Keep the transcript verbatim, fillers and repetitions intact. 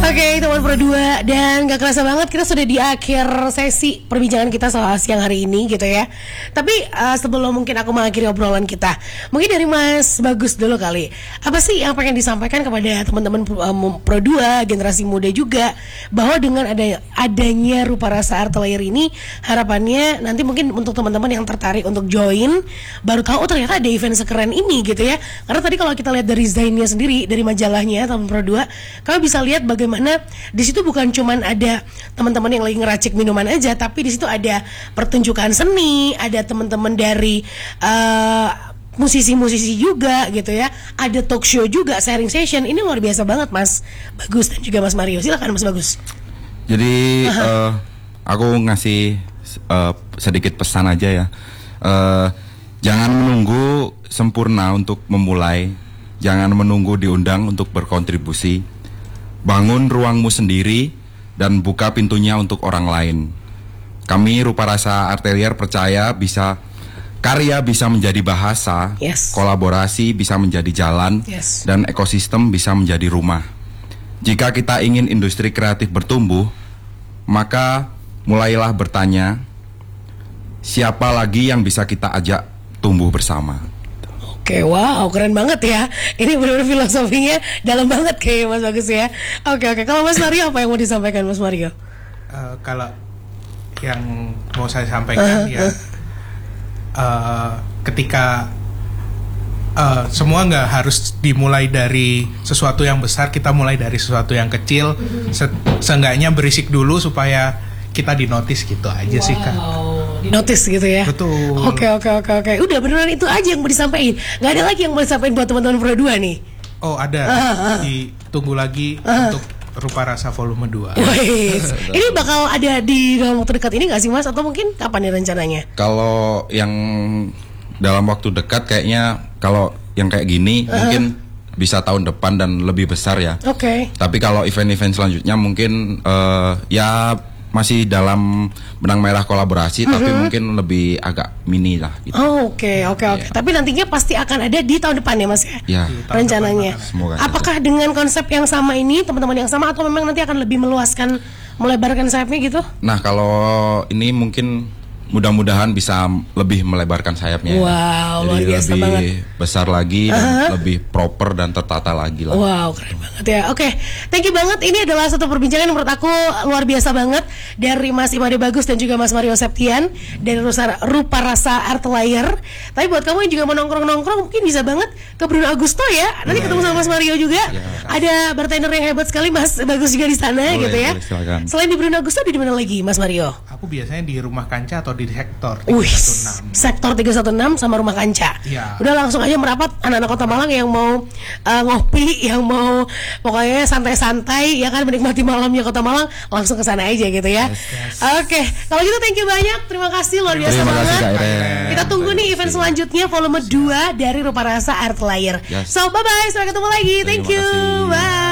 Oke, teman Pro dua, dan gak kerasa banget kita sudah di akhir sesi perbincangan kita soal siang hari ini gitu ya. Tapi uh, sebelum mungkin aku mengakhiri obrolan kita, mungkin dari Mas Bagus dulu kali. Apa sih yang pengen disampaikan kepada teman-teman um, Pro dua, generasi muda juga, bahwa dengan ada adanya Rupa Rasa Art Layer ini, harapannya nanti mungkin untuk teman-teman yang tertarik untuk join, baru tahu oh ternyata ada event sekeren ini gitu ya. Karena tadi kalau kita lihat dari desainnya sendiri, dari majalahnya teman Pro dua, kalian bisa lihat bagaimana di situ bukan cuman ada teman-teman yang lagi ngeracik minuman aja, tapi di situ ada pertunjukan seni, ada teman-teman dari uh, musisi-musisi juga gitu ya, ada talk show juga, sharing session. Ini luar biasa banget Mas Bagus dan juga Mas Mario. Silakan Mas Bagus. Jadi uh, aku ngasih uh, sedikit pesan aja ya. Uh, jangan menunggu sempurna untuk memulai, jangan menunggu diundang untuk berkontribusi. Bangun ruangmu sendiri dan buka pintunya untuk orang lain. Kami Rupa Rasa Art Layer percaya bisa karya bisa menjadi bahasa, yes. kolaborasi bisa menjadi jalan, yes. dan ekosistem bisa menjadi rumah. Jika kita ingin industri kreatif bertumbuh, maka mulailah bertanya, siapa lagi yang bisa kita ajak tumbuh bersama. Oke, wow, keren banget ya. Ini benar-benar filosofinya dalam banget kayak Mas Bagus ya. Oke, oke. Kalau Mas Mario apa yang mau disampaikan Mas Mario? Uh, kalau yang mau saya sampaikan uh, ya, uh. Uh, ketika uh, semua nggak harus dimulai dari sesuatu yang besar, kita mulai dari sesuatu yang kecil. Se- seenggaknya berisik dulu supaya kita dinotis gitu aja wow. sih Kak. Notice gitu ya. Betul. Oke oke oke oke. Udah beneran itu aja yang mau disampaikan. Gak ada lagi yang mau disampaikan buat teman-teman Pro dua nih. Oh ada. Uh, uh. Ditunggu lagi uh. untuk Rupa Rasa volume dua. Ini bakal ada di dalam waktu dekat ini gak sih Mas? Atau mungkin kapan nih rencananya? Kalau yang dalam waktu dekat kayaknya, kalau yang kayak gini uh. mungkin bisa tahun depan dan lebih besar ya. Oke. Okay. Tapi kalau event-event selanjutnya mungkin uh, ya masih dalam benang merah kolaborasi, mm-hmm. tapi mungkin lebih agak mini lah gitu. Oh, oke, oke, oke. Tapi nantinya pasti akan ada di tahun depan ya Mas ya? Ya. Rencananya. Semoga. Apakah saja. Dengan konsep yang sama ini, teman-teman yang sama, atau memang nanti akan lebih meluaskan, melebarkan sayapnya gitu? Nah, kalau ini mungkin mudah-mudahan bisa lebih melebarkan sayapnya. Wow, Jadi luar biasa lebih banget. besar lagi dan uh-huh. lebih proper dan tertata lagi lah. Wow, keren banget ya. Oke, okay. Thank you banget. Ini adalah satu perbincangan yang menurut aku luar biasa banget dari Mas Imade Bagus dan juga Mas Mario Septian dari Rupa Rasa Art Layer. Tapi buat kamu yang juga mau nongkrong-nongkrong, mungkin bisa banget ke Bruno Agusto ya. Nanti yeah, ketemu sama Mas Mario juga. Yeah. Ada bartender yang hebat sekali, Mas Bagus juga di sana. Boleh, gitu ya. Boleh, selain di Bruno Agusto, di mana lagi Mas Mario? Aku biasanya di Rumah Kanca atau di sektor tiga satu enam. Sektor tiga satu enam sama Rumah Kanca. Ya. Udah langsung aja merapat anak-anak Kota Malang yang mau uh, ngopi, yang mau pokoknya santai-santai ya kan, menikmati malamnya Kota Malang, langsung ke sana aja gitu ya. Yes, yes. Oke, okay. Kalau gitu thank you banyak. Terima kasih luar biasa Terima banget. Kasih, Kita tunggu nih event selanjutnya volume dua dari Rupa Rasa Art Layer. Yes. So bye bye, sampai ketemu lagi. Thank you. Bye.